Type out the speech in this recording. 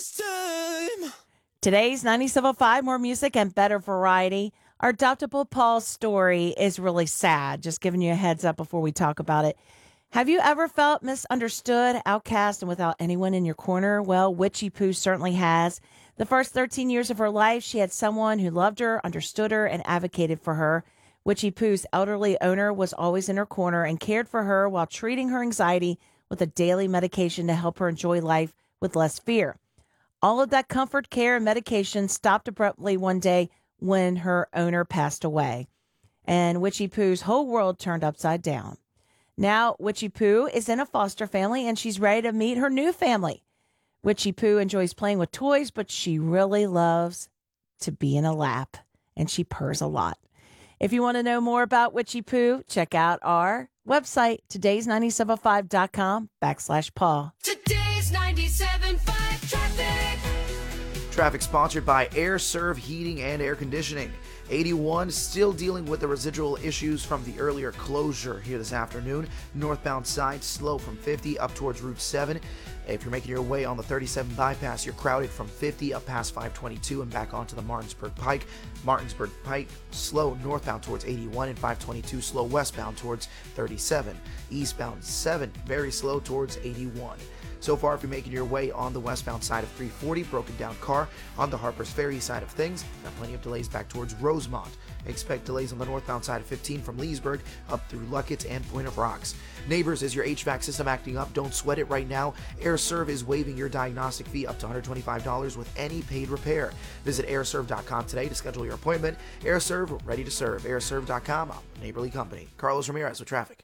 this time. Today's 97.5, more music and better variety. Our Adoptable Paul's story is really sad. Just giving you a heads up before we talk about it. Have you ever felt misunderstood, outcast, and without anyone in your corner? Well, Witchy Poo certainly has. The first 13 years of her life, she had someone who loved her, understood her, and advocated for her. Witchy Poo's elderly owner was always in her corner and cared for her while treating her anxiety with a daily medication to help her enjoy life with less fear. All of that comfort, care, and medication stopped abruptly one day when her owner passed away. And Witchy Poo's whole world turned upside down. Now, Witchy Poo is in a foster family and she's ready to meet her new family. Witchy Poo enjoys playing with toys, but she really loves to be in a lap and she purrs a lot. If you want to know more about Witchy Poo, check out our website, todays975.com/Paul. Today's 97.5 traffic. Traffic sponsored by Air Serv Heating and Air Conditioning. 81 still dealing with the residual issues from the earlier closure here this afternoon. Northbound side slow from 50 up towards Route 7. If you're making your way on the 37 bypass, you're crowded from 50 up past 522 and back onto the Martinsburg Pike. Martinsburg Pike slow northbound towards 81 and 522 slow westbound towards 37. Eastbound 7 very slow towards 81. So far, if you're making your way on the westbound side of 340, broken down car on the Harpers Ferry side of things. Got plenty of delays back towards Rosemont. Expect delays on the northbound side of 15 from Leesburg up through Luckett and Point of Rocks. Neighbors, is your HVAC system acting up? Don't sweat it right now. AirServe is waiving your diagnostic fee up to $125 with any paid repair. Visit airserve.com today to schedule your appointment. AirServe, ready to serve. Airserve.com, neighborly company. Carlos Ramirez with traffic.